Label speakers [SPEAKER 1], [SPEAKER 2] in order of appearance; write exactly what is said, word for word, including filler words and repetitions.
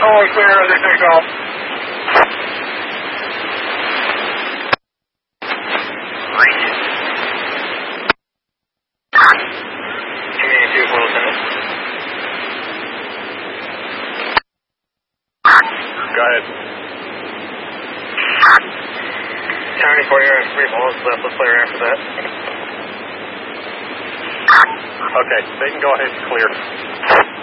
[SPEAKER 1] all clear as they take off. Community two, Lieutenant. Go ahead. County for air and three balls left. Let's clear after that. Okay, they can go ahead and clear.